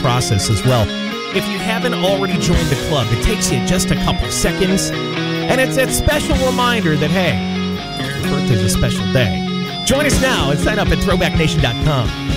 process as well. If you haven't already joined the club, it takes you just a couple seconds. And it's that special reminder that, hey, your birthday's a special day. Join us now and sign up at throwbacknation.com.